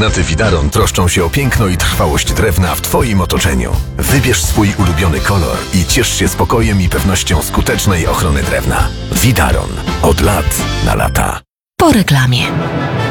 Magnaty Widaron troszczą się o piękno i trwałość drewna w Twoim otoczeniu. Wybierz swój ulubiony kolor i ciesz się spokojem i pewnością skutecznej ochrony drewna. Widaron. Od lat na lata. Po reklamie.